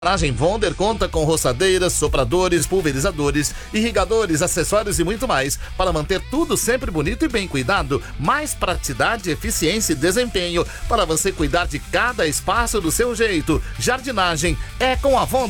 Garagem Wonder conta com roçadeiras, sopradores, pulverizadores, irrigadores, acessórios e muito mais para manter tudo sempre bonito e bem cuidado. Mais praticidade, eficiência e desempenho para você cuidar de cada espaço do seu jeito. Jardinagem é com a Wonder.